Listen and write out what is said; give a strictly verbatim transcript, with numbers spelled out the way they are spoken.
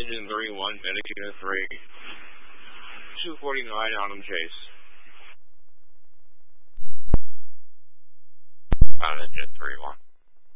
Engine three one, Medic Unit three. two forty-nine, Autumn Chase. Autumn Engine three one.